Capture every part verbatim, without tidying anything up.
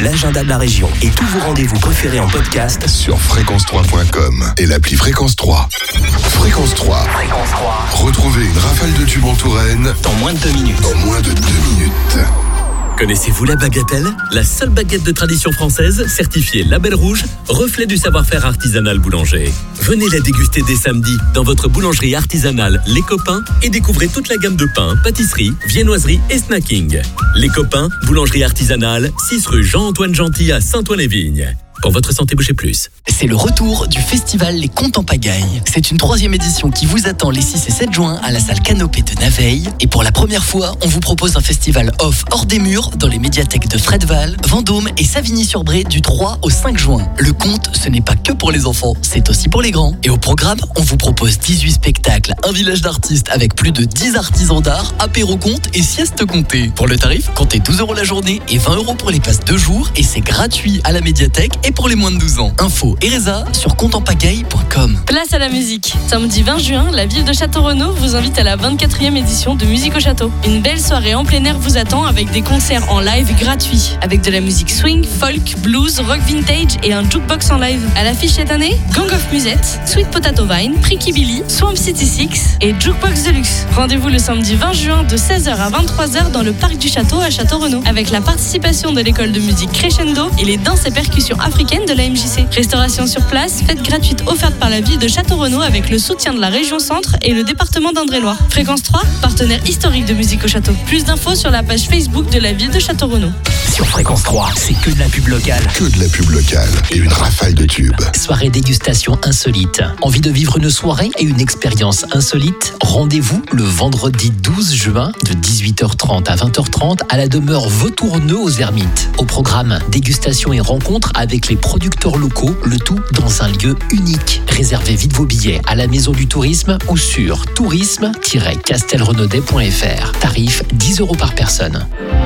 l'agenda de la région et tous vos rendez-vous préférés en podcast sur fréquence trois point com et l'appli Fréquence trois. Fréquence trois. Fréquence trois. Retrouvez une rafale de tubes en Touraine dans moins de deux minutes. En moins de deux minutes. Connaissez-vous la bagatelle ? La seule baguette de tradition française, certifiée Label Rouge, reflet du savoir-faire artisanal boulanger. Venez la déguster dès samedi dans votre boulangerie artisanale Les Copains et découvrez toute la gamme de pains, pâtisseries, viennoiseries et snacking. Les Copains, boulangerie artisanale, six rue Jean-Antoine Gentil à Saint-Ouen-les-Vignes. Pour votre santé, bougez plus. C'est le retour du festival Les Contes en Pagaille. C'est une troisième édition qui vous attend les six et sept juin à la salle Canopée de Naveil. Et pour la première fois, on vous propose un festival off hors des murs dans les médiathèques de Fredval, Vendôme et Savigny-sur-Bray du trois au cinq juin. Le conte, ce n'est pas que pour les enfants, c'est aussi pour les grands. Et au programme, on vous propose dix-huit spectacles, un village d'artistes avec plus de dix artisans d'art, apéro conte et sieste comptée. Pour le tarif, comptez douze euros la journée et vingt euros pour les passes deux jours et c'est gratuit à la médiathèque et pour les moins de douze ans. Info et résa sur compte en pagaille point com. Place à la musique. Samedi vingt juin, la ville de Château-Renaud vous invite à la vingt-quatrième édition de Musique au Château. Une belle soirée en plein air vous attend avec des concerts en live gratuits. Avec de la musique swing, folk, blues, rock vintage et un jukebox en live. À l'affiche cette année, Gang of Musette, Sweet Potato Vine, Pricky Billy, Swamp City Six et Jukebox Deluxe. Rendez-vous le samedi vingt juin de seize heures à vingt-trois heures dans le parc du Château à Château-Renaud. Avec la participation de l'école de musique Crescendo et les danses et percussions africaines de la M J C. Restauration sur place, fête gratuite offerte par la ville de Château-Renaud avec le soutien de la région Centre et le département d'Indre-et-Loire. Fréquence trois, partenaire historique de Musique au Château. Plus d'infos sur la page Facebook de la ville de Château-Renaud. Sur Fréquence trois, c'est que de la pub locale. Que de la pub locale et une rafale de tubes. Soirée dégustation insolite. Envie de vivre une soirée et une expérience insolite ? Rendez-vous le vendredi douze juin de dix-huit heures trente à vingt heures trente à la demeure Vautourneux aux Ermites. Au programme, dégustation et rencontres avec les producteurs locaux, le tout dans un lieu unique. Réservez vite vos billets à la Maison du Tourisme ou sur tourisme tiret castelrenaudet point f r. Tarif dix euros par personne.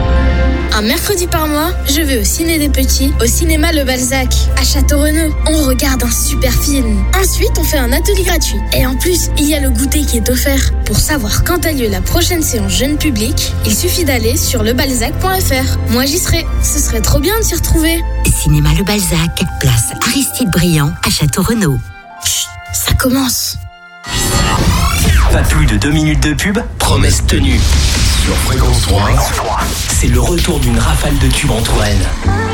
Un mercredi par mois, je vais au Ciné des Petits, au cinéma Le Balzac, à Château-Renaud. On regarde un super film. Ensuite, on fait un atelier gratuit. Et en plus, il y a le goûter qui est offert. Pour savoir quand a lieu la prochaine séance jeune public, il suffit d'aller sur le balzac point f r. Moi, j'y serai. Ce serait trop bien de s'y retrouver. Cinéma Le Balzac, place Aristide Briand à Château-Renaud. Chut, ça commence. Pas plus de deux minutes de pub, promesse tenue. Sur Fréquence trois, c'est le retour d'une rafale de tubes en Touraine.